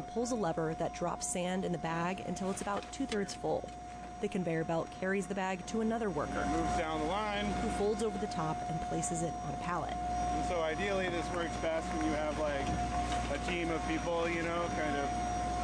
pulls a lever that drops sand in the bag until it's about 2/3 full. The conveyor belt carries the bag to another worker. Moves down the line. Who folds over the top and places it on a pallet. And so ideally this works best when you have like a team of people, you know, kind of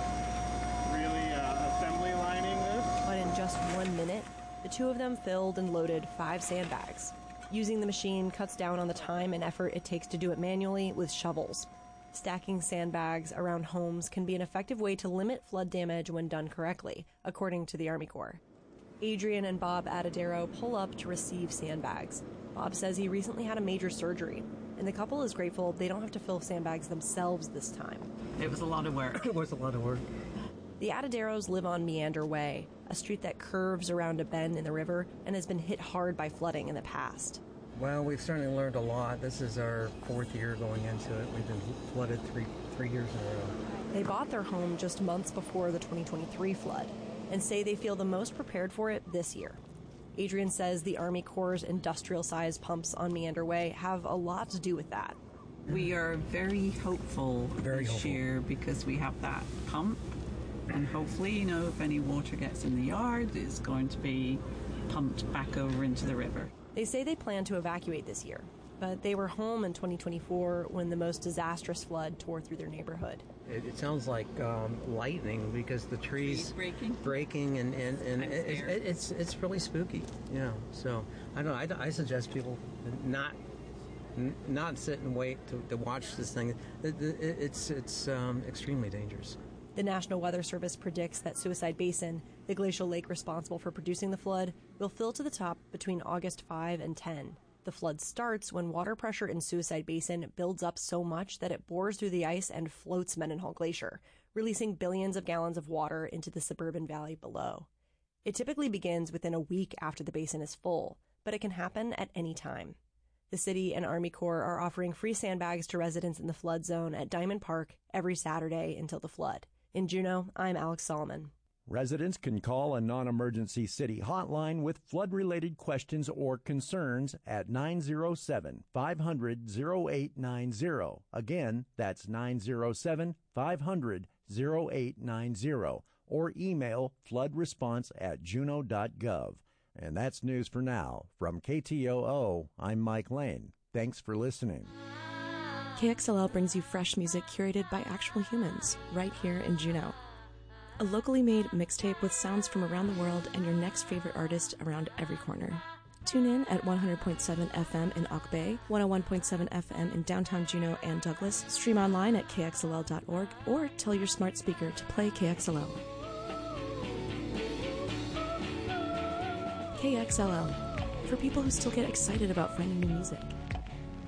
really assembly lining this. But in just 1 minute, the two of them filled and loaded 5 sandbags. Using the machine cuts down on the time and effort it takes to do it manually with shovels. Stacking sandbags around homes can be an effective way to limit flood damage when done correctly, according to the Army Corps. Adrian and Bob Adadero pull up to receive sandbags. Bob says he recently had a major surgery, and the couple is grateful they don't have to fill sandbags themselves this time. It was a lot of work. It was a lot of work. The Adaderos live on Meander Way, a street that curves around a bend in the river and has been hit hard by flooding in the past. Well, we've certainly learned a lot. This is our 4th year going into it. We've been flooded three years in a row. They bought their home just months before the 2023 flood and say they feel the most prepared for it this year. Adrian says the Army Corps' industrial-sized pumps on Meander Way have a lot to do with that. We are very hopeful this year because we have that pump. And hopefully, you know, if any water gets in the yard, it's going to be pumped back over into the river. They say they plan to evacuate this year, but they were home in 2024 when the most disastrous flood tore through their neighborhood. It sounds like lightning because the trees breaking and it's really spooky. Yeah, so I suggest people not sit and wait to watch this thing. It's extremely dangerous. The National Weather Service predicts that Suicide Basin, the glacial lake responsible for producing the flood, will fill to the top between August 5 and 10. The flood starts when water pressure in Suicide Basin builds up so much that it bores through the ice and floats Mendenhall Glacier, releasing billions of gallons of water into the suburban valley below. It typically begins within a week after the basin is full, but it can happen at any time. The city and Army Corps are offering free sandbags to residents in the flood zone at Diamond Park every Saturday until the flood. In Juneau, I'm Alex Solomon. Residents can call a non-emergency city hotline with flood-related questions or concerns at 907-500-0890. Again, that's 907-500-0890. Or email floodresponse@juneau.gov. And that's news for now. From KTOO, I'm Mike Lane. Thanks for listening. KXLL brings you fresh music curated by actual humans, right here in Juneau. A locally made mixtape with sounds from around the world and your next favorite artist around every corner. Tune in at 100.7 FM in Auk Bay, 101.7 FM in downtown Juneau and Douglas. Stream online at kxll.org or tell your smart speaker to play KXLL. KXLL, for people who still get excited about finding new music.